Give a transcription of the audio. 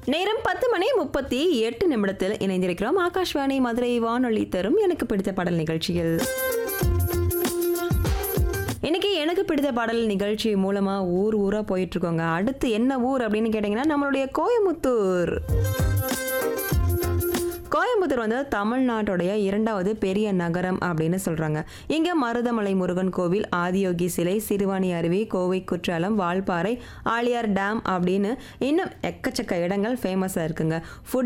நேரம் 10:38 இணைந்திருக்கிறோம். ஆகாஷ்வாணி மதுரை வானொலி தரும் எனக்கு பிடித்த பாடல் நிகழ்ச்சியில். இன்னைக்கு எனக்கு பிடித்த பாடல் நிகழ்ச்சி மூலமா ஊரா போயிட்டு இருக்கோங்க. அடுத்து என்ன ஊர் அப்படின்னு கேட்டீங்கன்னா நம்மளுடைய கோயமுத்தூர். கோயம்புத்தூர் வந்து தமிழ்நாட்டுடைய 2வது பெரிய நகரம் அப்படின்னு சொல்றாங்க. இங்க மருதமலை முருகன் கோவில், ஆதியோகி சிலை, சிறுவாணி அருவி, கோவை குற்றாலம், வால்பாறை, ஆழியார் டேம் அப்படின்னு இன்னும் எக்கச்சக்க இடங்கள் ஃபேமஸா இருக்குங்க.